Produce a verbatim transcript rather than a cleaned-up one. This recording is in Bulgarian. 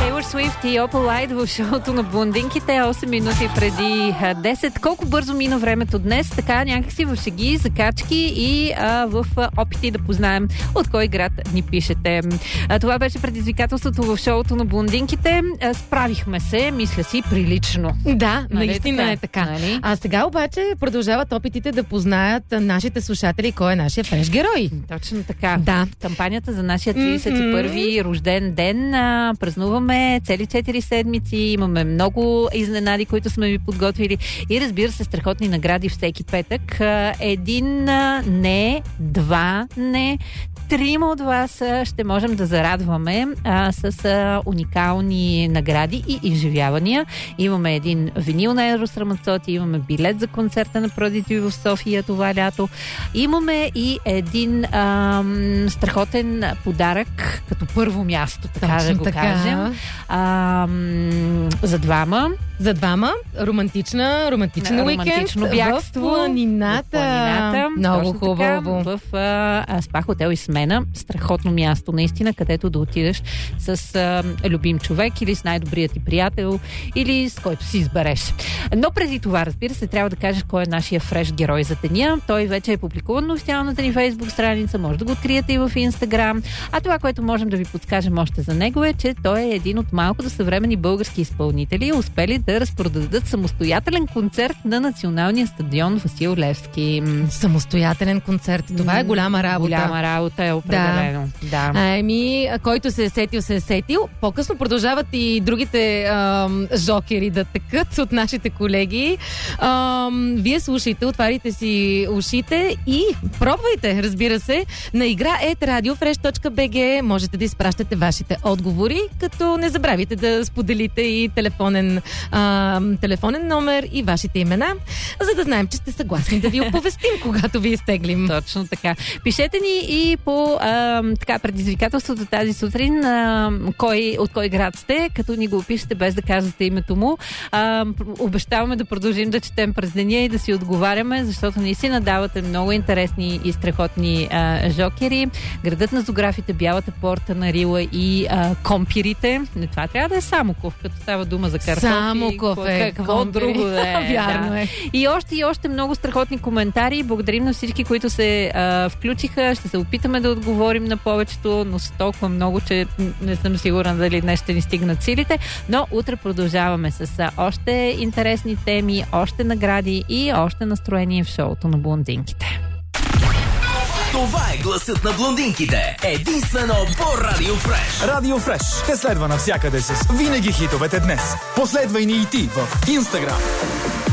Тейлор Суифт и Опъл Лайт в шоуто на блондинките. осем минути преди десет. Колко бързо мина времето днес, така някакси в шеги, закачки и а, в опити да познаем от кой град ни пишете. А, това беше предизвикателството в шоуто на блондинките. А, справихме се, мисля си, прилично. Да, нали, наистина така? е така. Нали? А сега обаче продължават опитите да познаят нашите слушатели кой е нашия фреш герой. Точно така. Да. Кампанията за нашия тридесет и първи mm-hmm. рожден ден а, празнуваме цели четири седмици. Имаме много изненади, които сме ви подготвили. И разбира се, страхотни награди всеки петък. А, един а, не, два не, трима от вас а, ще можем да зарадваме а, с а, уникални награди и изживявания. Имаме един винил на Ерос Рамацоти, имаме билет за концерта на Продити в София това лято. Имаме и един а, страхотен подарък като първо място, така Точно да го така. кажем. А, за двама. За двама. Романтична, романтичен Романтично уикенд бягство в планината. В планината. Много Точно хубаво. Така, в а, спа хотел и смена. Страхотно място, наистина, където да отидеш с а, любим човек или с най-добрият ти приятел или с който си избереш. Но преди това, разбира се, трябва да кажеш кой е нашия фреш герой за деня. Той вече е публикуван на официалната ни Фейсбук страница. Може да го откриете и в Инстаграм. А това, което можем да ви подскажем още за него е, че той е един от малкото съвременни български изпълнители, успели да разпродадат самостоятелен концерт на Националния стадион Васил Левски. Самостоятелен концерт. Това е голяма работа. Голяма работа е определено. Да. да. Ами, който се е сетил, се е сетил. По-късно продължават и другите ам, жокери да текат от нашите колеги. Ам, вие слушайте, отварите си ушите и пробвайте, разбира се, на игра ет радиофреш точка би джи. Можете да изпращате вашите отговори, като не забравяйте да споделите и телефонен, ам, телефонен номер и вашите имена, за да знаем, че сте съгласни да ви оповестим, когато ви изтеглим. Точно така. Пишете ни и по а, така, предизвикателството тази сутрин а, кой, от кой град сте, като ни го опишете без да казвате името му. А, обещаваме да продължим да четем през деня и да си отговаряме, защото наистина давате много интересни и страхотни а, жокери. Градът на зографите, Бялата порта на Рила и а, компирите. Не, това трябва да е Самоков, като става дума за картофи. Самоков е. Какво компири. друго да е. Вярно да. е. И още и още много страхотни коментари. Благодарим на всички, които се а, включиха. Ще се опитаме да отговорим на повечето, но с толкова много, че не съм сигурна дали днес ще ни стигнат силите. Но утре продължаваме с а, още интересни теми, още награди и още настроение в шоуто на блондинките. Това е гласът на блондинките. Единствено по Радио Фреш. Радио Фреш те следва навсякъде с винаги хитовете днес. Последвай ни и ти в Инстаграм.